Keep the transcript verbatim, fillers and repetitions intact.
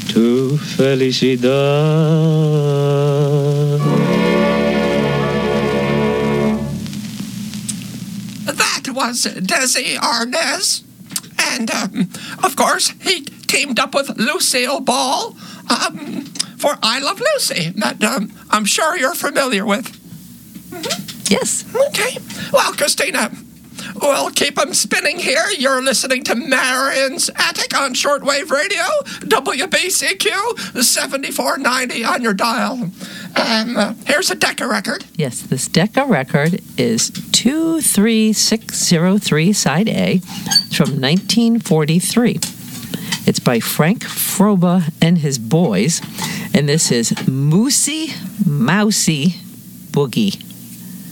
tu felicidad. That was Desi Arnaz. And, um, of course, he teamed up with Lucille Ball um, for I Love Lucy, that um, I'm sure you're familiar with. Mm-hmm. Yes. Okay. Well, Christina, we'll keep them spinning here. You're listening to Marion's Attic on shortwave radio, W B C Q seventy-four ninety on your dial. Um, uh, here's a Decca record. Yes, this Decca record is two three six zero three, side A. It's from nineteen forty-three. It's by Frank Froba and his boys, and this is Moosey Mousey Boogie.